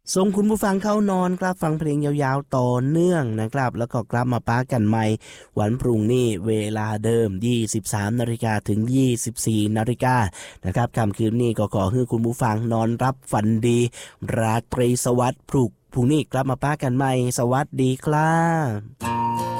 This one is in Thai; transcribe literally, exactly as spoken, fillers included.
ส่งคุณผู้ฟังเข้านอนครับฟังเพลงยาวๆต่อเนื่องนะครับแล้วก็กลับมาป้ากันใหม่วันพรุ่งนี้เวลาเดิม ยี่สิบสามนาฬิกาถึง ยี่สิบสี่นาฬิกานะครับค่ำคืนนี้ก็ขอให้คุณผู้ฟังนอนรับฝันดีราตรีสวัสดิ์พรุ่งพรุ่งนี้กลับมาป้ากันใหม่สวัสดีครับ